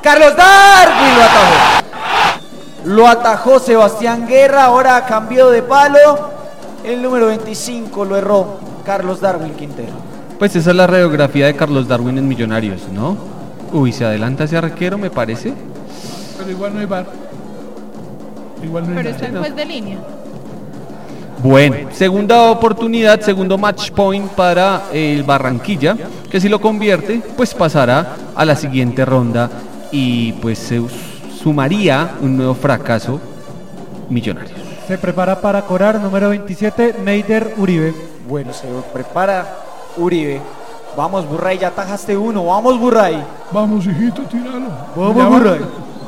Carlos Darwin lo atajó Sebastián Guerra, ahora cambió de palo, el número 25 lo erró Carlos Darwin Quintero. Pues esa es la radiografía de Carlos Darwin en Millonarios, ¿no? Uy, se adelanta ese arquero, me parece. Pero igual no hay VAR. Pero está en juez de línea. Bueno, segunda oportunidad, segundo match point para el Barranquilla, que si lo convierte, pues pasará a la siguiente ronda y pues se sumaría un nuevo fracaso Millonarios. Se prepara para cobrar número 27, Neider Uribe. Bueno, se prepara Uribe. Vamos, Burray, ya atajaste uno. Vamos, Burray. Vamos, hijito, tíralo. Vamos, Burray.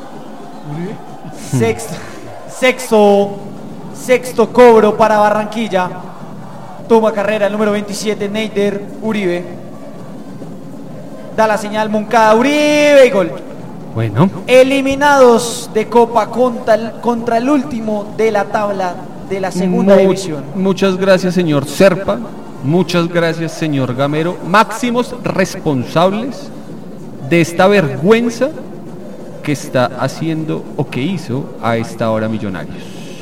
Sexto cobro para Barranquilla. Toma carrera el número 27, Neider Uribe. Da la señal Moncada, Uribe y gol. Bueno. Eliminados de Copa contra el último de la tabla de la segunda división. Muchas gracias, señor Serpa. Muchas gracias, señor Gamero. Máximos responsables de esta vergüenza que está haciendo o que hizo a esta hora Millonarios.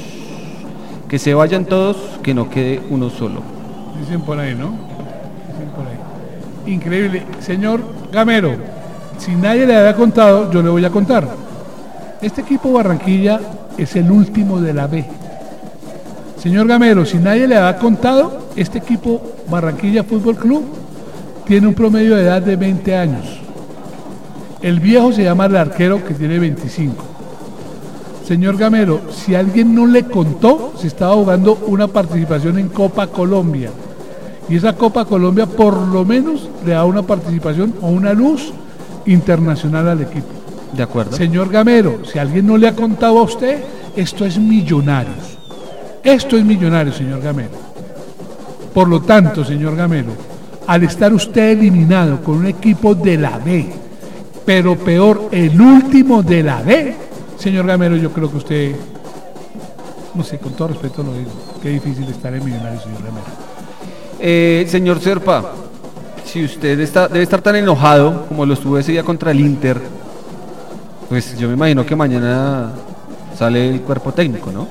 Que se vayan todos, que no quede uno solo. Dicen por ahí, ¿no? Dicen por ahí. Increíble. Señor Gamero, si nadie le había contado, yo le voy a contar. Este equipo Barranquilla es el último de la B. Señor Gamero, si nadie le había contado, este equipo Barranquilla Fútbol Club tiene un promedio de edad de 20 años. El viejo se llama el arquero, que tiene 25. Señor Gamero, si alguien no le contó, se estaba jugando una participación en Copa Colombia. Y esa Copa Colombia por lo menos le da una participación o una luz internacional al equipo. De acuerdo. Señor Gamero, si alguien no le ha contado a usted, esto es Millonarios. Esto es Millonarios, señor Gamero. Por lo tanto, señor Gamero, al estar usted eliminado con un equipo de la B, pero peor, el último de la B, señor Gamero, yo creo que usted, no sé, con todo respeto lo digo, qué difícil estar en Millonarios, señor Gamero. Señor Serpa, si usted debe estar tan enojado como lo estuvo ese día contra el Inter, pues yo me imagino que mañana sale el cuerpo técnico, ¿no?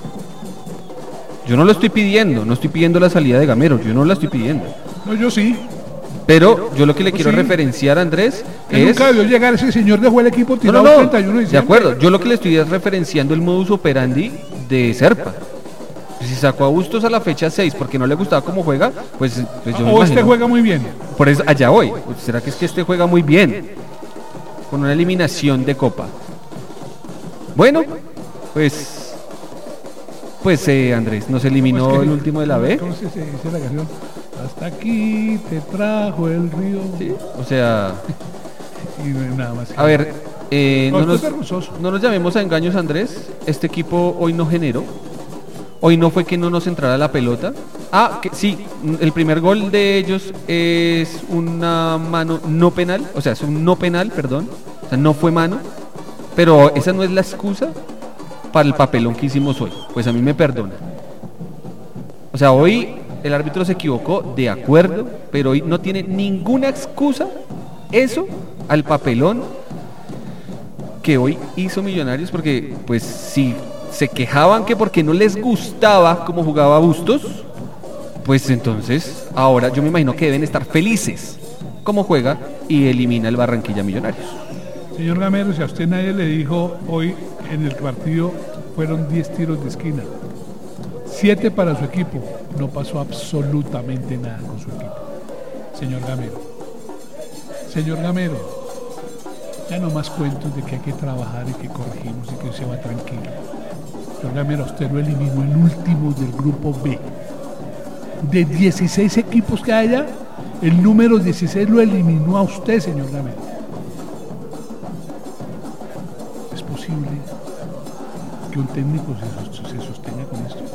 Yo no lo estoy pidiendo, no estoy pidiendo la salida de Gamero, yo no la estoy pidiendo. No, yo sí. Pero yo lo que le quiero referenciar, Andrés, es... Nunca debió llegar ese señor, dejó el equipo tirado 31 de acuerdo, yo lo que le estoy es referenciando el modus operandi de Serpa. Si sacó a Bustos a la fecha 6 porque no le gustaba cómo juega, pues yo o este juega muy bien. Por eso allá voy. ¿Será que es que este juega muy bien? Con una eliminación de Copa. Bueno, pues Andrés, nos eliminó pues el último de la B. ¿Cómo se dice la canción? Hasta aquí te trajo el río. Sí, o sea... y nada más. A ver, no nos llamemos a engaños, Andrés. Este equipo hoy no generó. Hoy no fue que no nos entrara la pelota. Que sí, el primer gol de ellos es una mano no penal. O sea, es un no penal, perdón. O sea, no fue mano. Pero esa no es la excusa para el papelón que hicimos hoy. Pues a mí me perdona. O sea, hoy el árbitro se equivocó, de acuerdo, pero hoy no tiene ninguna excusa eso al papelón que hoy hizo Millonarios, porque pues si se quejaban que porque no les gustaba cómo jugaba Bustos, pues entonces ahora yo me imagino que deben estar felices cómo juega y elimina el Barranquilla Millonarios. Señor Gamero, si a usted nadie le dijo hoy en el partido fueron 10 tiros de esquina, 7 para su equipo, no pasó absolutamente nada con su equipo. Señor Gamero, ya no más cuentos de que hay que trabajar y que corregimos y que se va tranquilo. Señor Gamero, usted lo eliminó el último del grupo B. De 16 equipos que haya, el número 16 lo eliminó a usted, señor Gamero. ¿Es posible que un técnico se sostenga con esto?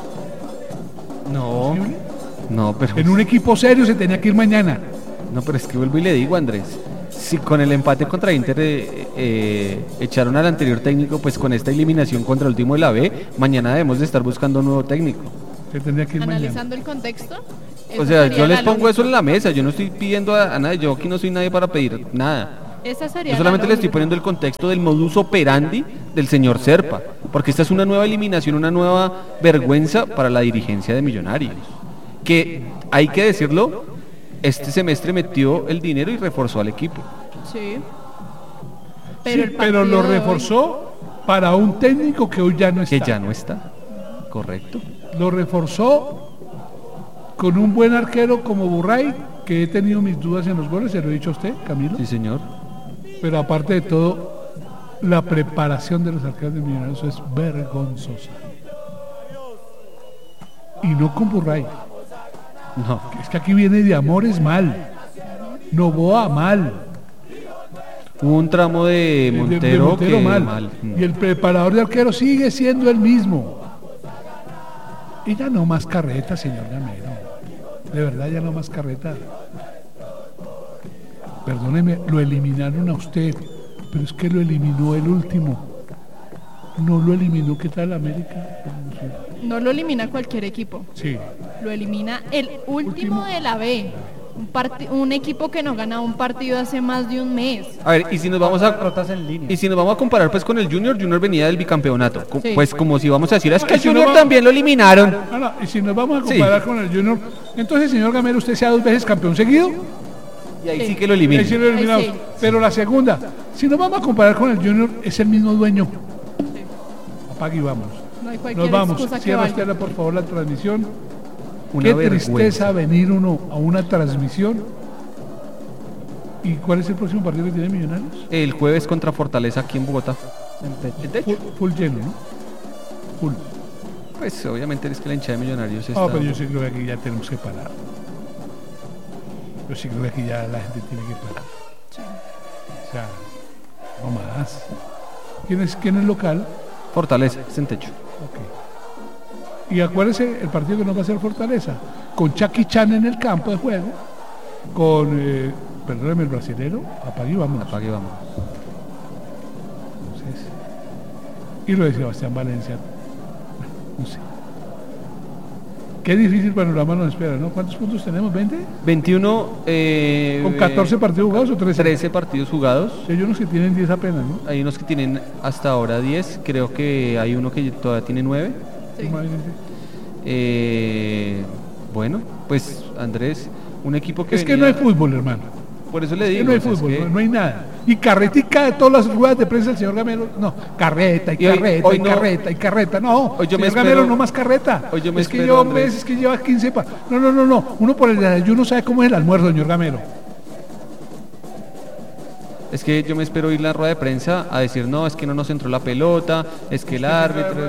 No, pero... En un equipo serio se tenía que ir mañana. No, pero es que vuelvo y le digo, Andrés, si con el empate contra Inter echaron al anterior técnico, pues con esta eliminación contra el último de la B, mañana debemos de estar buscando un nuevo técnico. Se tendría que ir analizando mañana. El contexto. O sea, yo les pongo eso en la mesa, yo no estoy pidiendo a nadie, yo aquí no soy nadie para pedir nada. Esa sería Yo solamente la le estoy lógica. poniendo el contexto del modus operandi del señor Serpa, porque esta es una nueva eliminación, una nueva vergüenza para la dirigencia de Millonarios, que hay que decirlo, este semestre metió el dinero y reforzó al equipo. Sí. Sí, el pero lo partido de hoy- reforzó para un técnico que hoy ya no está. Que ya no está, correcto. Lo reforzó con un buen arquero como Burray, que he tenido mis dudas en los goles, se lo he dicho a usted, Camilo. Sí, señor. Pero aparte de todo, la preparación de los arqueros de Millonarios es vergonzosa. Y no con Burray. No. Es que aquí viene de Amores mal. Novoa mal. Hubo un tramo de Montero, que mal. Y el preparador de arquero sigue siendo el mismo. Y ya no más carreta, señor Gamero. De verdad, ya no más carreta. Perdóneme, lo eliminaron a usted, pero es que lo eliminó el último. No lo eliminó, ¿qué tal América? No lo elimina cualquier equipo. Sí. Lo elimina el último de la B. Un equipo que no gana un partido hace más de un mes. A ver, y si nos vamos a Derrotas en línea. y si nos vamos a comparar pues con el Junior venía del bicampeonato. Sí. Pues como si vamos a decir, es que Y el si no Junior vamos- también lo eliminaron. Y si nos vamos a comparar con el Junior, entonces, señor Gamero, ¿usted sea 2 veces campeón seguido? Y ahí sí Sí. que lo Ahí sí eliminan. lo eliminamos. sí. Pero la segunda, si nos vamos a comparar con el Junior, es el mismo dueño. Apague y vamos. No hay cualquier Nos vamos. excusa que Cierra valga. usted, por favor, la transmisión. Una Qué vergüenza. tristeza venir uno a una transmisión. ¿Y cuál es el próximo partido que tiene Millonarios? El jueves contra Fortaleza aquí en Bogotá. En techo. ¿En techo? Full lleno, ¿no? Full. Pues obviamente es que la hinchada de Millonarios está... Ah, pero yo sí creo que aquí ya tenemos que parar. Yo sí creo que aquí ya la gente tiene que parar. O sea, no más. ¿Quién es local? Fortaleza, es en techo. Ok. Y acuérdese el partido que nos va a hacer Fortaleza. Con Chucky Chan en el campo de juego. Con, perdóneme, el brasilero. Apague y vámonos. Apague y vamos. Entonces, y lo de Sebastián Valencia. No sé. Qué difícil panorama nos espera, ¿no? ¿Cuántos puntos tenemos? ¿20? 21... ¿Con 14 partidos jugados o 13? 13 partidos jugados. Hay unos que tienen 10 apenas, ¿no? Hay unos que tienen hasta ahora 10. Creo que hay uno que todavía tiene 9. Sí. Imagínense. Bueno, pues Andrés, un equipo que Es que no venía- hay fútbol, hermano. Por eso le Es que digo. no hay o sea, es fútbol, que- no hay nada. Y carretica de todas las ruedas de prensa del señor Gamero. No, carreta y Y hoy- carreta hoy y no- carreta y carreta. No, Hoy yo me señor Gamero, espero- no más carreta. hoy yo me es que espero, lleva Andrés. meses, que lleva 15 No. Uno por el desayuno sabe cómo es el almuerzo, señor Gamero. Es que yo me espero ir a la rueda de prensa a decir, no, es que no nos entró la pelota, es que el árbitro...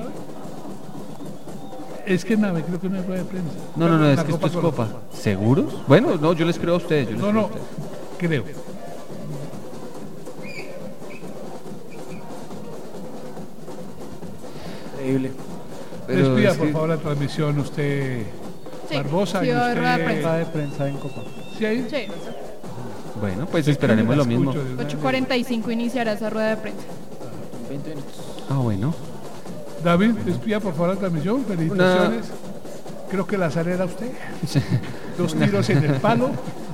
Es que nada, creo que no hay rueda de prensa. No, es La que esto es con- copa. ¿Seguros? Bueno, no, yo les creo a ustedes. yo les No, creo a no, ustedes. creo. Increíble. Pero Despida, es por que- favor, la transmisión usted, Sí, Barbosa, sí, y va a haber rueda de usted... prensa. Rueda de prensa en Copa. ¿Sí ahí? Sí. Bueno, pues esperaremos La lo mismo. escucho, Dios mío. 8:45 iniciará esa rueda de prensa. 20 minutos. Ah, bueno. David, despida, por favor, la transmisión. Felicitaciones. Creo que la sal era usted. 2 tiros en el palo.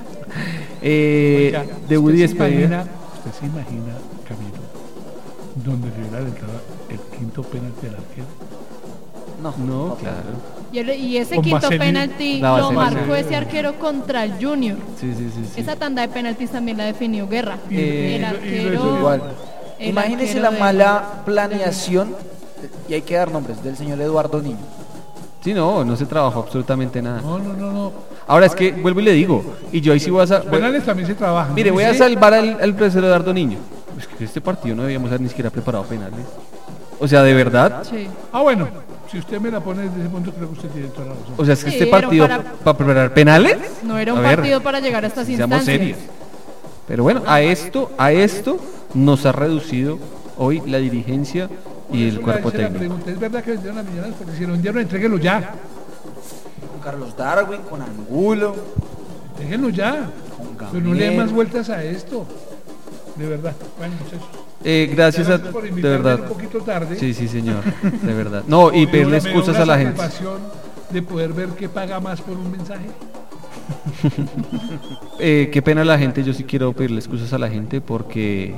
Oiga, Debut y ¿usted se despedida. ¿Usted se imagina, Camilo, donde le hubiera entrado el quinto penalti al arquero? No, claro. Y ese Con quinto vaselina. penalti La lo vaselina. marcó ese arquero contra el Junior. Sí. Esa tanda de penaltis también la definió Guerra. Y- el y- arquero. Igual. el Imagínese arquero la de- mala planeación, y hay que dar nombres, del señor Eduardo Niño. Sí, no se trabajó absolutamente nada. No. Ahora es que vuelvo y le digo, y yo ahí sí voy a... Penales también se trabajan. Mire, ¿no? voy a Sí. salvar al profesor Eduardo Niño. Es que este partido no debíamos haber ni siquiera preparado penales. O sea, de verdad. Sí. Bueno, si usted me la pone desde ese punto, creo que usted tiene toda la razón. O sea, es que Sí, este era partido para- para preparar penales. No era un A ver, partido para llegar a estas seamos instancias. serios. Pero bueno, a esto nos ha reducido hoy la dirigencia y el Eso cuerpo hice la técnico. pregunta. ¿Es verdad que vendieron a Millonarios? Porque si lo vendieron, entréguelo ya. Con Carlos Darwin, con Angulo, Déjenlo ya. con Pero no le den Gabriel. más vueltas a esto. De verdad. Bueno, muchachos. Gracias a... por De invitarme verdad. un poquito tarde. Sí, señor. De verdad. No, y pedirle Me da excusas una a la gente. satisfacción de poder ver qué paga más por un mensaje. Qué pena la gente, yo sí quiero pedirle excusas a la gente porque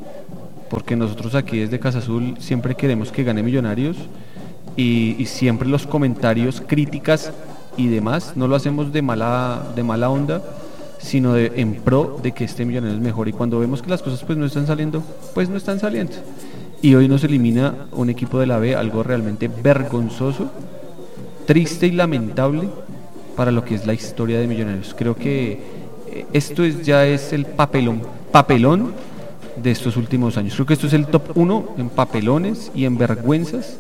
nosotros aquí desde Casa Azul siempre queremos que gane Millonarios y siempre los comentarios, críticas y demás no lo hacemos de mala onda, sino en pro de que este Millonarios es mejor, y cuando vemos que las cosas pues no están saliendo, pues no están saliendo. Y hoy nos elimina un equipo de la B, algo realmente vergonzoso, triste y lamentable para lo que es la historia de Millonarios. Creo que esto ya es el papelón de estos últimos años. Creo que esto es el top 1 en papelones y en vergüenzas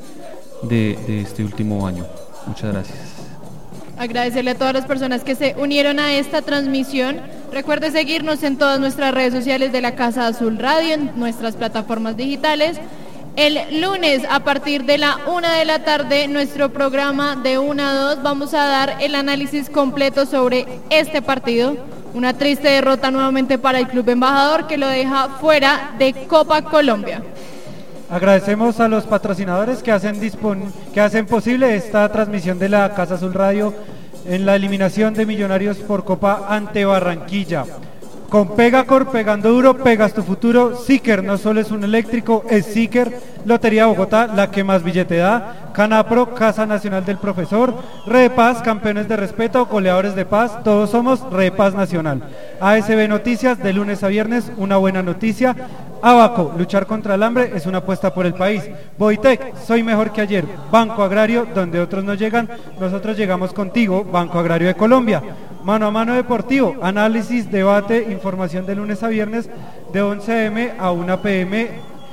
de este último año. Muchas gracias. Agradecerle a todas las personas que se unieron a esta transmisión. Recuerde seguirnos en todas nuestras redes sociales de la Casa Azul Radio, en nuestras plataformas digitales. El lunes a partir de la 1 de la tarde, nuestro programa de 1 a 2, vamos a dar el análisis completo sobre este partido. Una triste derrota nuevamente para el Club Embajador, que lo deja fuera de Copa Colombia. Agradecemos a los patrocinadores que hacen posible esta transmisión de la Casa Azul Radio en la eliminación de Millonarios por Copa ante Barranquilla. Con Pegacor, pegando duro, pegas tu futuro. Seeker no solo es un eléctrico, es Seeker. Lotería Bogotá, la que más billete da. Canapro, Casa Nacional del Profesor. Redepaz, campeones de respeto, goleadores de paz. Todos somos Redepaz Nacional. ASB Noticias, de lunes a viernes, una buena noticia. Abaco, luchar contra el hambre es una apuesta por el país. Boitec, soy mejor que ayer. Banco Agrario, donde otros no llegan, nosotros llegamos contigo. Banco Agrario de Colombia. Mano a Mano Deportivo, análisis, debate, información de lunes a viernes de 11 a.m. a 1 p.m.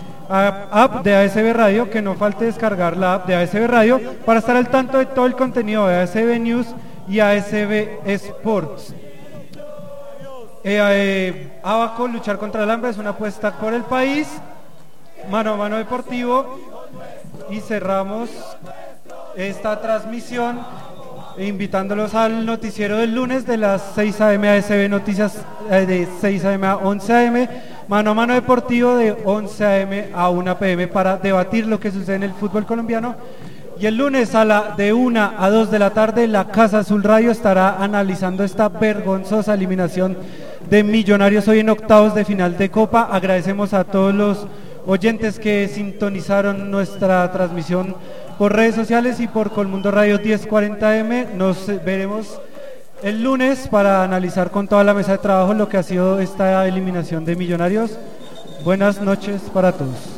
App de ASB Radio, que no falte descargar la app de ASB Radio para estar al tanto de todo el contenido de ASB News y ASB Sports. Abaco, luchar contra el hambre es una apuesta por el país. Mano a Mano Deportivo, y cerramos esta transmisión invitándolos al noticiero del lunes de las 6 a.m. ASB Noticias, de 6 a.m. a 11 a.m. Mano a Mano Deportivo de 11 a.m. a 1 p.m. para debatir lo que sucede en el fútbol colombiano. Y el lunes de 1 a 2 de la tarde, la Casa Azul Radio estará analizando esta vergonzosa eliminación de Millonarios hoy en octavos de final de Copa. Agradecemos a todos los oyentes que sintonizaron nuestra transmisión por redes sociales y por Colmundo Radio 1040M. Nos veremos el lunes para analizar con toda la mesa de trabajo lo que ha sido esta eliminación de Millonarios. Buenas noches para todos.